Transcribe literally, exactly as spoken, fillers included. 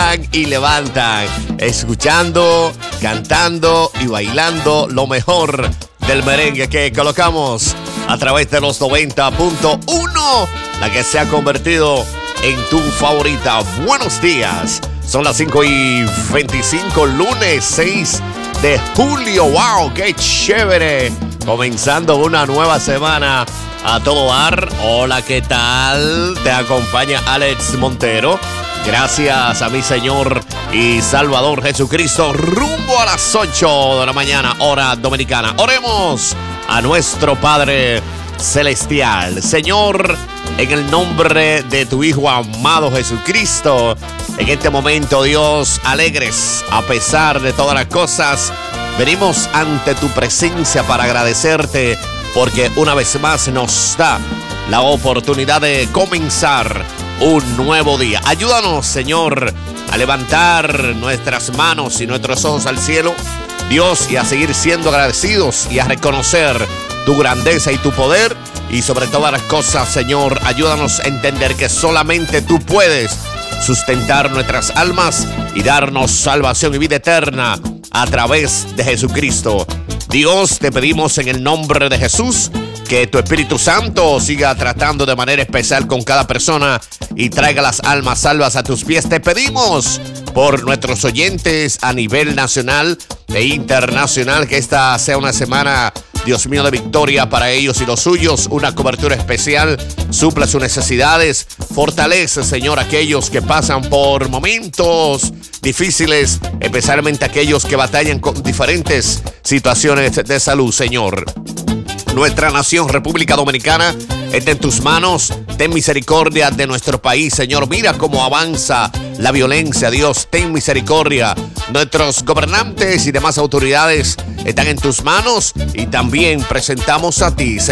levantan y levantan, escuchando, cantando y bailando lo mejor del merengue que colocamos a través de los noventa punto uno, la que se ha convertido en tu favorita. Buenos días, son las cinco y veinticinco, lunes seis de julio. ¡Wow! ¡Qué chévere! Comenzando una nueva semana a todo dar. Hola, ¿qué tal? Te acompaña Alex Montero. Gracias a mi Señor y Salvador Jesucristo, rumbo a las ocho de la mañana, hora dominicana. Oremos a nuestro Padre Celestial. Señor, en el nombre de tu Hijo amado Jesucristo, en este momento, Dios, alegres a pesar de todas las cosas, venimos ante tu presencia para agradecerte porque una vez más nos da la oportunidad de comenzar un nuevo día. Ayúdanos, Señor, a levantar nuestras manos y nuestros ojos al cielo, Dios, y a seguir siendo agradecidos y a reconocer tu grandeza y tu poder. Y sobre todas las cosas, Señor, ayúdanos a entender que solamente tú puedes sustentar nuestras almas y darnos salvación y vida eterna a través de Jesucristo. Dios, te pedimos en el nombre de Jesús que tu Espíritu Santo siga tratando de manera especial con cada persona y traiga las almas salvas a tus pies. Te pedimos por nuestros oyentes a nivel nacional e internacional que esta sea una semana, Dios mío, de victoria para ellos y los suyos, una cobertura especial, supla sus necesidades, fortalece, Señor, aquellos que pasan por momentos difíciles, especialmente aquellos que batallan con diferentes situaciones de salud, Señor. Nuestra nación, República Dominicana, está en tus manos. Ten misericordia de nuestro país, Señor. Mira cómo avanza la violencia, Dios. Ten misericordia. Nuestros gobernantes y demás autoridades están en tus manos y también presentamos a ti, Señor.